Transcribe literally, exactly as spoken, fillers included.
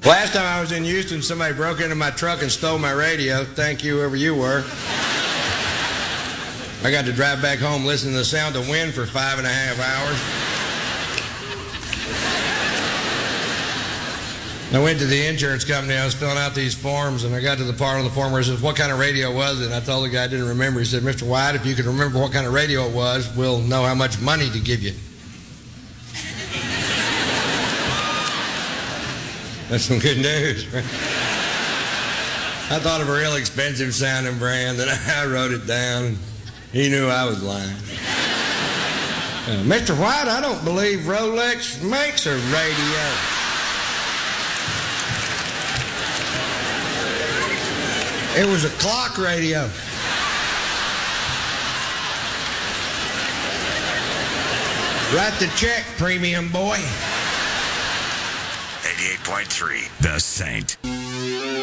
Last time I was in Houston, somebody broke into my truck and stole my radio. Thank you, whoever you were. I got to drive back home listening to the sound of wind for five and a half hours. I went to the insurance company. I was filling out these forms, and I got to the part on the form where it says, what kind of radio was it? And I told the guy I didn't remember. He said, Mister White, if you can remember what kind of radio it was, we'll know how much money to give you. That's some good news, right? I thought of a real expensive sounding brand, and I wrote it down, and he knew I was lying. Uh, Mister White, I don't believe Rolex makes a radio. It was a clock radio. Write the check, premium boy. eighty-eight point three, The Saint.